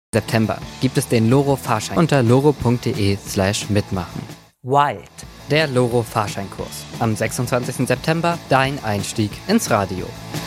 September gibt es den Loro-Fahrschein unter loro.de/mitmachen. Wild, der Loro-Fahrscheinkurs. Am 26. September dein Einstieg ins Radio.